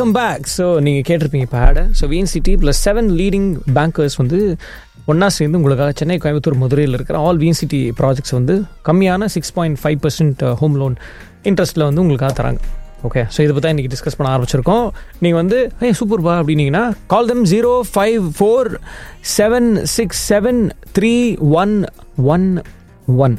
Welcome back. So நீங்கள் கேட்டிருப்பீங்க இப்போ ஆட. So VNCT plus 7 leading bankers வந்து ஒன்றா சேர்ந்து உங்களுக்காக சென்னை, கோயம்புத்தூர், மதுரையில் இருக்கிற ஆல் VNCT ப்ராஜெக்ட்ஸ் வந்து கம்மியான 6.5% ஹோம் லோன் இன்ட்ரெஸ்ட்டில் வந்து உங்களுக்காக தராங்க. ஓகே, ஸோ இதை பற்றி இன்றைக்கி டிஸ்கஸ் பண்ண ஆரம்பிச்சிருக்கோம். நீங்கள் வந்து சூப்பர்பா அப்படின்னீங்கன்னா கால் தம் 05476731111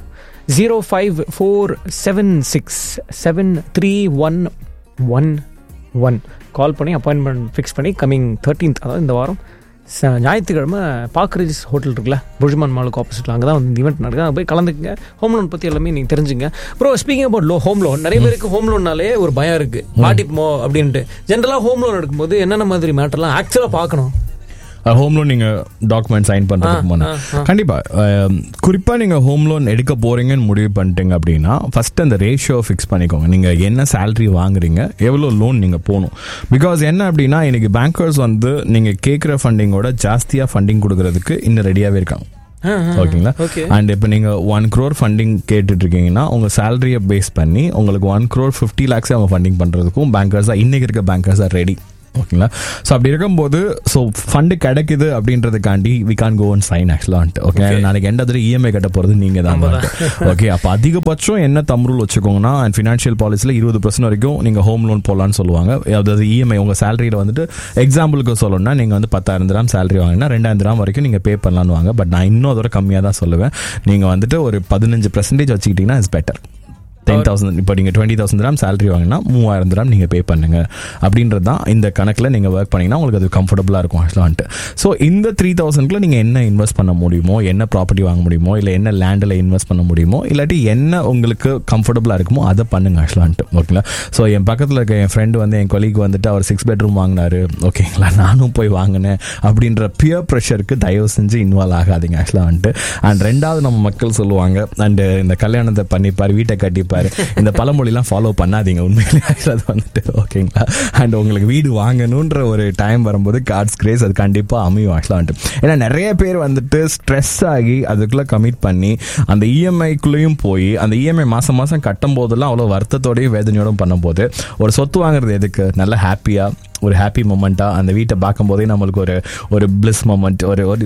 05476731111 கால் பண்ணி அப்பாயின்மெண்ட் ஃபிக்ஸ் பண்ணி கம்மிங் 13th, அதாவது இந்த வாரம் ஞாயிற்றுக்கிழமை பாக்ரேஜ் ஹோட்டல் இருக்குல்ல, புர்ஜ்மான் மாலுக்கு ஆப்போசிட்டில், அங்கே தான் வந்து ஈவெண்ட் நடக்குது. அங்கே போய் கலந்துக்குங்க. ஹோம் லோன் பற்றி எல்லாமே நீங்கள் தெரிஞ்சுங்க. Bro, speaking about home loan, நிறைய பேருக்கு ஹோம் லோன்னாலே ஒரு பயம் இருக்குது, மாட்டிப்போமோ அப்படின்ட்டு. ஜென்ரலாக ஹோம் லோன் எடுக்கும்போது என்னென்ன மாதிரி மேட்டர்லாம் ஆக்சுவலாக பார்க்கணும்? ஹோம் லோன் நீங்கள் டாக்குமெண்ட் சைன் பண்ணுறதுக்கு முன்னே கண்டிப்பாக குறிப்பாக நீங்கள் ஹோம் லோன் எடுக்க போகிறீங்கன்னு முடிவு பண்ணிட்டீங்க அப்படின்னா ஃபஸ்ட்டு அந்த ரேஷியோ ஃபிக்ஸ் பண்ணிக்கோங்க. நீங்கள் என்ன சேலரி வாங்குறீங்க, எவ்வளோ லோன் நீங்கள் போகணும். பிகாஸ் என்ன அப்படின்னா இன்றைக்கி பேங்கர்ஸ் வந்து நீங்கள் கேட்குற ஃபண்டிங்கோட ஜாஸ்தியாக ஃபண்டிங் கொடுக்கறதுக்கு இன்னும் ரெடியாகவே இருக்காங்க. ஓகேங்களா? அண்ட் இப்போ நீங்கள் 1 crore ஃபண்டிங் கேட்டுட்டு இருக்கீங்கன்னா உங்கள் சேலரியை பேஸ் பண்ணி உங்களுக்கு 1,50,00,000 அவங்க ஃபண்டிங் பண்ணுறதுக்கும் பேங்கர்ஸாக இன்றைக்கி இருக்க பேங்கர்ஸாக ரெடி. ஓகேங்களா? ஸோ அப்படி இருக்கும்போது ஸோ ஃபண்டு கிடைக்குது அப்படின்றதுக்காண்டி we Khan go and sign ஆக்சுவலான்ட்டு. Okay, நாளைக்கு எண்ட் ஆஃப் EMI கட்ட போகிறது நீங்கள் தான். ஓகே, அப்போ அதிகபட்சம் என்ன தம்ரூல் வச்சுக்கோங்கன்னா அண்ட் ஃபினான்ஷியல் பாலிசியில் 20% வரைக்கும் நீங்கள் ஹோம் லோன் போடலான்னு சொல்லுவாங்க. அதாவது EMI உங்கள் சேலரியில் வந்துட்டு எக்ஸாம்பிளுக்கு சொல்லணும்னா நீங்கள் வந்து 10,000 dirham சேலரி வாங்கினா 2,000 dirham வரைக்கும் நீங்கள் பே பண்ணலான்னு வாங்க. பட் நான் இன்னும் அதோட கம்மியாக தான் சொல்லுவேன். நீங்கள் வந்துட்டு ஒரு 15% வச்சுக்கிட்டிங்கன்னா இட்ஸ் பெட்டர். 10,000 இப்போ நீங்கள் 20,000 dirham சேலரி வாங்கினா 3,000 dirham நீங்கள் பே பண்ணுங்க அப்படின்றது தான் இந்த கணக்கில் நீங்கள் ஒர்க் பண்ணிங்கன்னா உங்களுக்கு அது கம்ஃபர்டபுளாக இருக்கும் ஆக்சுவலான்ட்டு. ஸோ இந்த 3,000க்குள்ள நீங்கள் என்ன இன்வெஸ்ட் பண்ண முடியுமோ, என்ன ப்ராப்பர்ட்டி வாங்க முடியுமோ, இல்லை என்ன லேண்டில் இன்வெஸ்ட் பண்ண முடியுமோ, இல்லாட்டி என்ன உங்களுக்கு கம்ஃபர்டபுளாக இருக்குமோ அதை பண்ணுங்க ஆக்சுவலான்ட்டு. ஓகேங்களா? ஸோ என் பக்கத்தில் இருக்க என் ஃப்ரெண்டு வந்து என் கொலீக் வந்துட்டு அவர் 6 bedroom வாங்கினாரு. ஓகேங்களா? நானும் போய் வாங்கினேன் அப்படின்ற பியர் ப்ரெஷருக்கு தயவு செஞ்சு இன்வால்வ் ஆகாதீங்க ஆக்சுவலான்ட்டு. அண்ட் ரெண்டாவது நம்ம மக்கள் சொல்லுவாங்க அண்டு இந்த கல்யாணத்தை பண்ணிப்பார், வீட்டை கட்டிப்பார், இந்த பழமொழிலாம் ஃபாலோ பண்ணாதீங்க. உண்மையிலே அது வந்துட்டு ஓகேங்களா? அண்ட் உங்களுக்கு வீடு வாங்கணுன்ற ஒரு டைம் வரும்போது காட்ஸ் கிரேஸ் அது கண்டிப்பாக அமையும் ஆக்சுவலாக. ஏன்னா நிறைய பேர் வந்துட்டு ஸ்ட்ரெஸ் ஆகி அதுக்குள்ளே கமிட் பண்ணி அந்த EMIக்குள்ளேயும் போய் அந்த EMI மாதம் மாதம் கட்டும் போதெல்லாம் அவ்வளோ வருத்தத்தோடையும் வேதனையோடும் பண்ணும்போது ஒரு சொத்து வாங்குறது எதுக்கு? நல்ல ஹாப்பியாக ஒரு ஹாப்பி மொமெண்ட்டாக அந்த வீட்டை பார்க்கும்போதே நம்மளுக்கு ஒரு பிளிஸ் மொமெண்ட்,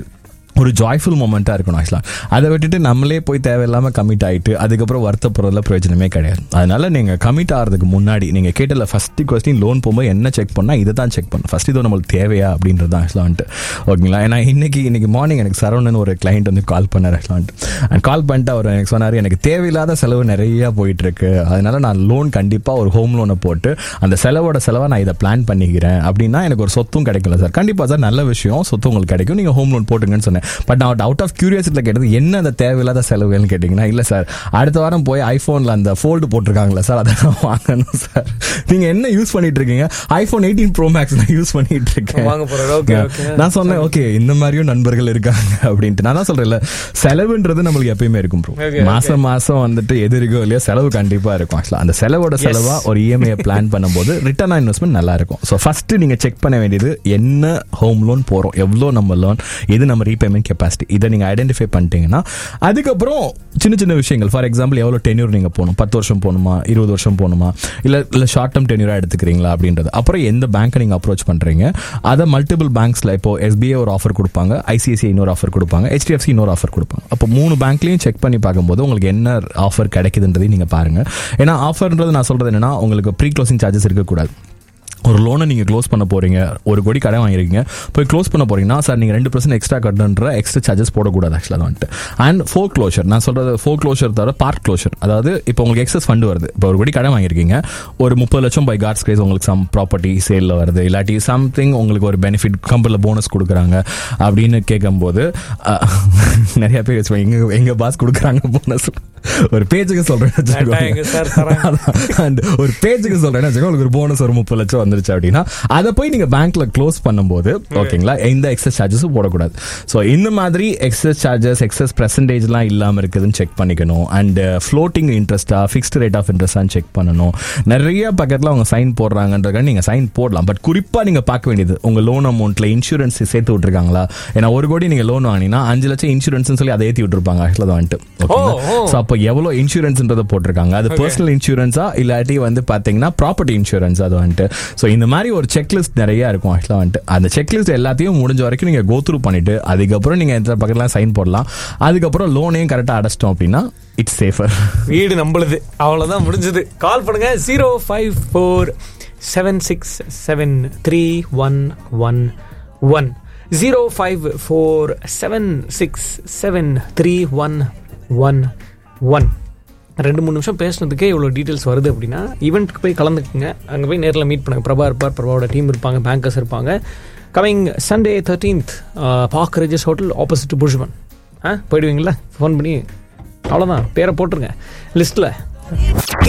ஒரு ஜாய்ஃபுல் மொமெண்ட்டாக இருக்கணும் ஆக்சுவலாக. அதை விட்டுட்டு நம்மளே போய் தேவையில்லாமல் கமிட் ஆகிட்டு அதுக்கப்புறம் வருத்தப்படுறதுல பிரயோஜனமே கிடையாது. அதனால் நீங்கள் கமிட் ஆகிறதுக்கு முன்னாடி நீங்கள் கேட்டல ஃபஸ்ட்டு கொஸ்டின் லோன் போகும்போது என்ன செக் பண்ணால் இதை தான் செக் பண்ணணும். ஃபஸ்ட் இது நம்மளுக்கு தேவையா அப்படின்றது தான் ஆக்சுவலான்ட்டு. ஓகேங்களா? ஏன்னா இன்னைக்கு மார்னிங் எனக்கு சரவணன் ஒரு கிளைண்ட் வந்து கால் பண்ணார் ஆக்சுவலான்ட்டு. அண்ட் கால் பண்ணிட்டு அவர் எனக்கு சொன்னார், எனக்கு தேவையில்லாத செலவு நிறையா போயிட்டுருக்கு, அதனால் நான் லோன் கண்டிப்பாக ஒரு ஹோம் லோனை போட்டு அந்த செலவாக நான் இதை பிளான் பண்ணிக்கிறேன் அப்படின்னா எனக்கு ஒரு சொத்தும் கிடைக்கல சார். கண்டிப்பாக சார், நல்ல விஷயம், சொத்து உங்களுக்கு கிடைக்கும், நீங்கள் ஹோம் லோன் போட்டுங்கன்னு சொன்னேன். பட் நான் அவுட் ஆஃப் கியூரியாசிட்டியில் கேட்டது என்ன அந்த தேவையில்லாத செலவுகள்னு கேட்டிங்கன்னா, இல்லை சார் அடுத்த வாரம் போய் ஐஃபோனில் அந்த ஃபோல்டு போட்டிருக்காங்களா சார், அதை நான் வாங்கணும் சார். நீங்கள் என்ன யூஸ் பண்ணிட்டு இருக்கீங்க? iPhone 18 Pro Max நான் யூஸ் பண்ணிட்டு இருக்கேன். நான் சொன்னேன் ஓகே இந்த மாதிரியும் நண்பர்கள் இருக்காங்க அப்படின்ட்டு. நான் தான் சொல்கிறேன், செலவுன்றது நம்மளுக்கு எப்பயுமே இருக்கும் ப்ரோ. மாதம் வந்துட்டு எது இருக்கோ இல்லையா செலவு கண்டிப்பாக இருக்கும். ஆக்சுவலாக அந்த செலவோட செலவாக ஒரு EMI பிளான் பண்ணும்போது ரிட்டர்ன் ஆன் இன்வெஸ்ட்மெண்ட் நல்லா இருக்கும். ஸோ ஃபஸ்ட்டு நீங்கள் செக் பண்ண வேண்டியது என்ன ஹோம் லோன் போகிறோம், எவ்வளோ நம்ம லோன், எது நம்ம ரீபேமெண்ட் கெப்பாசிட்டி, இதை நீங்கள் ஐடென்டிஃபை பண்ணிட்டீங்கன்னா அதுக்கப்புறம் சின்ன சின்ன விஷயங்கள், ஃபார் எக்ஸாம்பிள் எவ்வளோ டென்யூர் நீங்கள் போகணும், 10 வருஷம் போகணுமா, 20 வருஷம் போகணுமா, இல்லை ஷார்ட் டேர்ம் டென்யூராக எடுத்துக்கிறீங்களா அப்படின்றது. அப்புறம் எந்த பேங்க்கை நீங்கள் அப்ரோச் பண்ணுறீங்க, அதை மல்டிபிள் பேங்க்ஸில் இப்போ SBI ஒரு ஆஃபர் கொடுப்பாங்க, ICICI இன்னொரு ஆஃபர் கொடுப்பாங்க, HDFC இன்னொரு ஆஃபர் கொடுப்பாங்க. அப்போ 3 பேங்க்லையும் செக் பண்ணி பார்க்கும்போது உங்களுக்கு என்ன ஆஃபர் கிடைக்குதுன்றதையும் நீங்கள் பாருங்கள். ஏன்னா ஆஃபர்ன்றது நான் சொல்கிறது என்னன்னா, உங்களுக்கு ப்ரீ க்ளோசிங் சார்ஜஸ் இருக்கக்கூடாது. ஒரு லோனை நீங்கள் க்ளோஸ் பண்ண போகிறீங்க, 1 கோடி கடன் வாங்கிருக்கீங்க, போய் க்ளோஸ் பண்ண போகிறீங்கன்னா சார் நீங்கள் 2% எக்ஸ்ட்ரா கட்டணுன்ற எக்ஸ்ட்ரா சார்ஜஸ் போடக்கூடாது ஆக்சுவலாக வந்துட்டு. அண்ட் ஃபோர் க்ளோஷர், நான் சொல்கிறது ஃபோர் க்ளோஷர் தவிர பார்ட் க்ளோஷர், அதாவது இப்போ உங்களுக்கு எக்ஸஸ் ஃபண்டு வருது, இப்போ 1 கோடி கடன் வாங்கியிருக்கீங்க, ஒரு 30 லட்சம் பை காட்ஸ் கிரேஸ் உங்களுக்கு சம் ப்ராப்பர்ட்டி சேலில் வருது, இல்லாட்டி சம்திங் உங்களுக்கு ஒரு பெனிஃபிட் கம்பெனியில் போனஸ் கொடுக்குறாங்க அப்படின்னு கேட்கும்போது நிறைய பேர் வச்சுக்கோங்க எங்கள் பாஸ் கொடுக்குறாங்க போனஸ், ஒரு பேஜுக்கு சொல்கிறேன் ஒரு பேஜுக்கு சொல்கிறேன்னு வச்சுக்கோங்க, உங்களுக்கு ஒரு போனஸ் ஒரு 30 லட்சம் வந்துருச்சு அப்படின்னா அதை போய் நீங்கள் பேங்க்ல க்ளோஸ் பண்ணும்போது ஓகேங்களா எந்த எக்ஸஸ் சார்ஜஸும் போடக்கூடாது. ஸோ இந்த மாதிரி எக்ஸஸ் சார்ஜஸ் எக்ஸஸ் பெர்சன்டேஜ்லாம் இல்லாமல் இருக்குதுன்னு செக் பண்ணிக்கணும். அண்ட் ஃப்ளோட்டிங் இன்ட்ரெஸ்டா ஃபிக்ஸ்டு ரேட் ஆஃப் இன்ட்ரெஸ்டான்னு செக் பண்ணணும். நிறைய பக்கத்தில் அவங்க சைன் போடுறாங்கன்றதுக்காக நீங்கள் சைன் போடலாம். பட் குறிப்பாக நீங்கள் பார்க்க வேண்டியது உங்கள் லோன் அமௌண்ட்டில் இன்சூரன்ஸ் சேர்த்து விட்டுருக்காங்களா. ஏன்னா 1 கோடி நீங்கள் லோன் வாங்கினீங்கன்னா 5 லட்சம் இன்சூரன்ஸ் சொல்லி அதை ஏற்றி விட்டுருப்பாங்க ஆக்சுவலாக வந்துட்டு. ஓகேங்களா. ஸோ அப்போ அப்போ எவ்வளோ இன்சூரன்ஸ்ன்றதை போட்டிருக்காங்க. அது பர்சனல் இன்சூரன்ஸா இல்லாட்டி வந்து பார்த்தீங்கன்னா ப்ராப்பர்ட்டி இன்சூரன்ஸ் அது வந்துட்டு. ஸோ இந்த மாதிரி ஒரு செக்லிஸ்ட் நிறைய இருக்கும் ஆக்சுவலாக வந்துட்டு. அந்த செக்லிஸ்ட் எல்லாத்தையும் முடிஞ்ச வரைக்கும் நீங்கள் கோ த்ரூ பண்ணிட்டு அதுக்கப்புறம் நீங்கள் எந்த பக்கத்தில் சைன் போடலாம். அதுக்கப்புறம் லோனையும் கரெக்டாக அடைச்சிட்டோம் அப்படின்னா இட்ஸ் சேஃபர். வீடு நம்மளுது, அவ்வளோதான், முடிஞ்சது. கால் பண்ணுங்க 05476731111 05476731111. 2-3 நிமிஷம் பேசுனதுக்கே இவ்வளோ டீட்டெயில்ஸ் வருது அப்படின்னா ஈவெண்ட்டுக்கு போய் கலந்துக்குங்க. அங்கே போய் நேரில் மீட் பண்ணுங்க. பிரபா இருப்பார், பிரபாவோட டீம் இருப்பாங்க, பேங்கர்ஸ் இருப்பாங்க. Coming Sunday 13th park ரெஜஸ் hotel opposite புஷ்மன். போயிடுவீங்களா? Phone பண்ணி அவ்வளோதான், பேரை போட்டுருங்க லிஸ்ட்டில்.